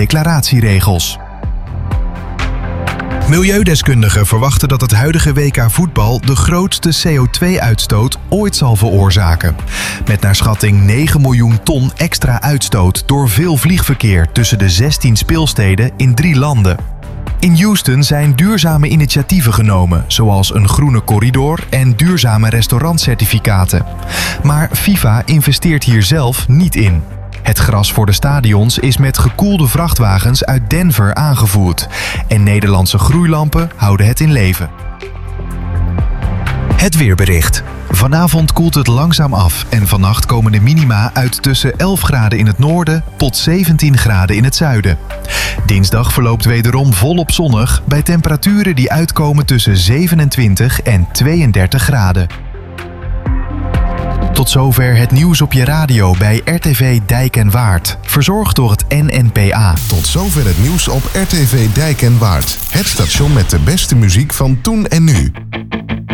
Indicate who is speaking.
Speaker 1: declaratieregels. Milieudeskundigen verwachten dat het huidige WK voetbal de grootste CO2-uitstoot ooit zal veroorzaken. Met naar schatting 9 miljoen ton extra uitstoot door veel vliegverkeer tussen de 16 speelsteden in 3 landen. In Houston zijn duurzame initiatieven genomen, zoals een groene corridor en duurzame restaurantcertificaten. Maar FIFA investeert hier zelf niet in. Het gras voor de stadions is met gekoelde vrachtwagens uit Denver aangevoerd. En Nederlandse groeilampen houden het in leven. Het weerbericht. Vanavond koelt het langzaam af en vannacht komen de minima uit tussen 11 graden in het noorden tot 17 graden in het zuiden. Dinsdag verloopt wederom volop zonnig bij temperaturen die uitkomen tussen 27 en 32 graden. Tot zover het nieuws op je radio bij RTV Dijk en Waard. Verzorgd door het NNPA.
Speaker 2: Tot zover het nieuws op RTV Dijk en Waard. Het station met de beste muziek van toen en nu.